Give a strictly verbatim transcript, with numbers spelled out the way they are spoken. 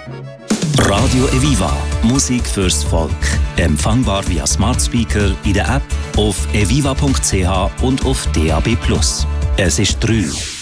Radio Eviva. Musik fürs Volk. Empfangbar via Smart Speaker in der App, auf eviva punkt c h und auf D A B plus. Es ist drei.